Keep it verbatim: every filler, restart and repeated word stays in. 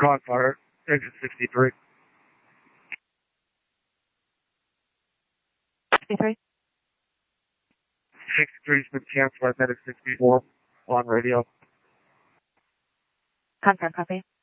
Caught fire, engine sixty-three. sixty-three. sixty-three's been canceled, I met at sixty-four on radio. Confirm, copy.